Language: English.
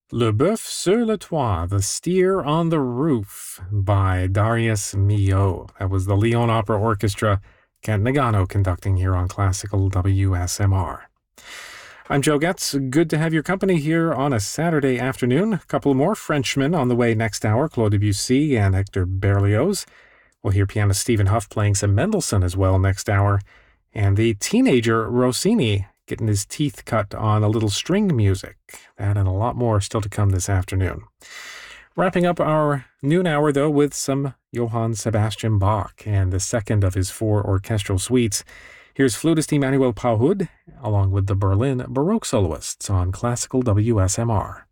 Le Boeuf sur le Toit, The Steer on the Roof by Darius Milhaud. That was the Lyon Opera Orchestra, Kent Nagano conducting here on Classical WSMR. I'm Joe Getz. Good to have your company here on a Saturday afternoon. A couple more Frenchmen on the way next hour, Claude Debussy and Hector Berlioz. We'll hear pianist Stephen Huff playing some Mendelssohn as well next hour. And the teenager Rossini getting his teeth cut on a little string music. That and a lot more still to come this afternoon. Wrapping up our noon hour, though, with some Johann Sebastian Bach and the second of his 4 orchestral suites. Here's flutist Emmanuel Pauhud, along with the Berlin Baroque soloists on Classical WSMR.